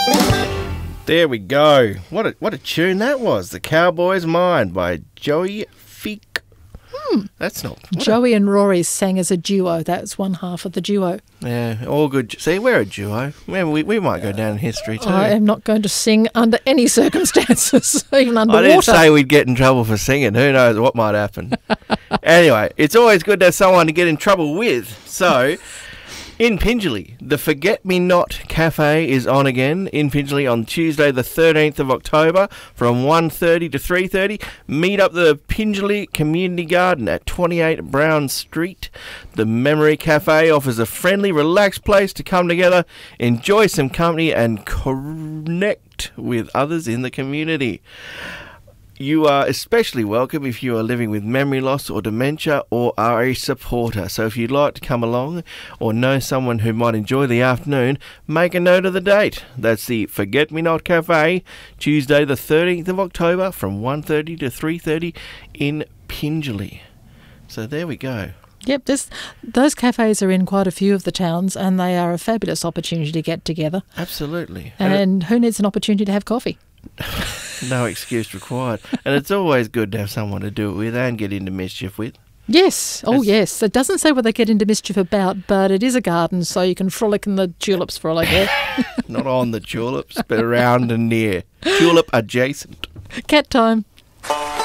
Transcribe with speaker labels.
Speaker 1: There we go. What a tune that was. The Cowboy's Mind by Joey Feek. That's not...
Speaker 2: Joey and Rory sang as a duo. That's one half of the duo.
Speaker 1: Yeah, all good. See, we're a duo. We might go down in history too.
Speaker 2: I am not going to sing under any circumstances, even underwater.
Speaker 1: I didn't say we'd get in trouble for singing. Who knows what might happen. Anyway, it's always good to have someone to get in trouble with. So... in Pingelly, the Forget Me Not Cafe is on again in Pingelly on Tuesday the 13th of October from 1:30 to 3:30. Meet up the Pingelly Community Garden at 28 Brown Street. The Memory Cafe offers a friendly, relaxed place to come together, enjoy some company and connect with others in the community. You are especially welcome if you are living with memory loss or dementia or are a supporter. So if you'd like to come along or know someone who might enjoy the afternoon, make a note of the date. That's the Forget Me Not Cafe, Tuesday the 13th of October from 1:30 to 3:30 in Pingelly. So there we go.
Speaker 2: Yep, those cafes are in quite a few of the towns and they are a fabulous opportunity to get together.
Speaker 1: Absolutely.
Speaker 2: And who needs an opportunity to have coffee?
Speaker 1: No excuse required. And it's always good to have someone to do it with and get into mischief with.
Speaker 2: Yes. Oh, yes. It doesn't say what they get into mischief about, but it is a garden, so you can frolic in the tulips for all I care.
Speaker 1: Not on the tulips, but around and near. Tulip adjacent.
Speaker 2: Cat time.